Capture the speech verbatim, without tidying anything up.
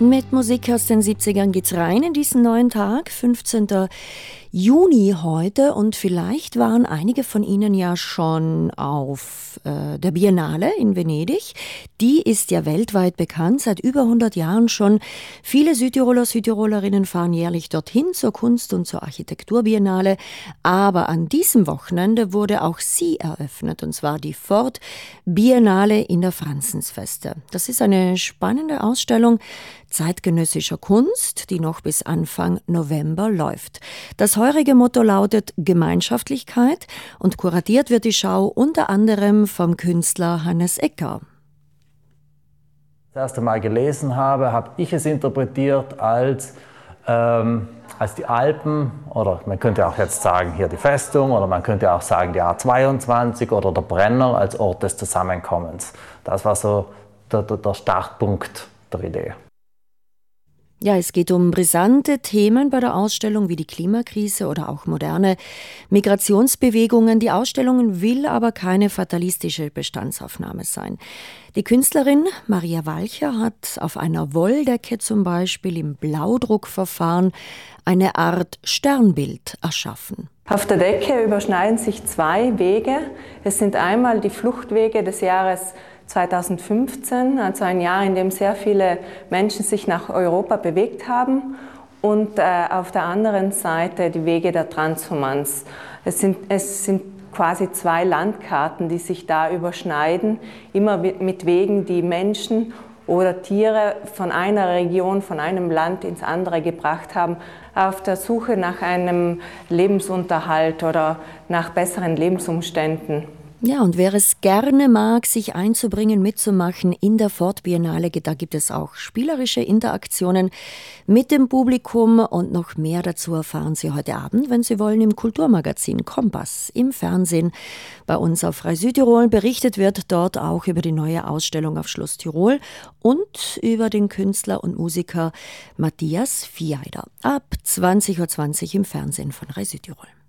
Mit Musik aus den siebzigern geht's rein in diesen neuen Tag, fünfzehnten Juni heute, und vielleicht waren einige von Ihnen ja schon auf äh, der Biennale in Venedig. Die ist ja weltweit bekannt, seit über hundert Jahren schon. Viele Südtiroler, Südtirolerinnen fahren jährlich dorthin zur Kunst- und zur Architekturbiennale. Aber an diesem Wochenende wurde auch sie eröffnet, und zwar die Ford Biennale in der Franzensfeste. Das ist eine spannende Ausstellung zeitgenössischer Kunst, die noch bis Anfang November läuft. Das heurige Motto lautet Gemeinschaftlichkeit, und kuratiert wird die Schau unter anderem vom Künstler Hannes Ecker. Das erste Mal gelesen habe, habe ich es interpretiert als, ähm, als die Alpen, oder man könnte auch jetzt sagen hier die Festung, oder man könnte auch sagen die A zweiundzwanzig oder der Brenner als Ort des Zusammenkommens. Das war so der, der, der Startpunkt der Idee. Ja, es geht um brisante Themen bei der Ausstellung wie die Klimakrise oder auch moderne Migrationsbewegungen. Die Ausstellung will aber keine fatalistische Bestandsaufnahme sein. Die Künstlerin Maria Walcher hat auf einer Wolldecke zum Beispiel im Blaudruckverfahren eine Art Sternbild erschaffen. Auf der Decke überschneiden sich zwei Wege. Es sind einmal die Fluchtwege des Jahres zweitausendfünfzehn, also ein Jahr, in dem sehr viele Menschen sich nach Europa bewegt haben, und äh, auf der anderen Seite die Wege der Transhumanz. Es sind, es sind quasi zwei Landkarten, die sich da überschneiden, immer mit Wegen, die Menschen oder Tiere von einer Region, von einem Land ins andere gebracht haben, auf der Suche nach einem Lebensunterhalt oder nach besseren Lebensumständen. Ja, und wer es gerne mag, sich einzubringen, mitzumachen in der Ford Biennale, da gibt es auch spielerische Interaktionen mit dem Publikum, und noch mehr dazu erfahren Sie heute Abend, wenn Sie wollen, im Kulturmagazin Kompass im Fernsehen. Bei uns auf Frei Südtirol berichtet wird dort auch über die neue Ausstellung auf Schloss Tirol und über den Künstler und Musiker Matthias Vieider. Ab zwanzig Uhr zwanzig im Fernsehen von Frei Südtirol.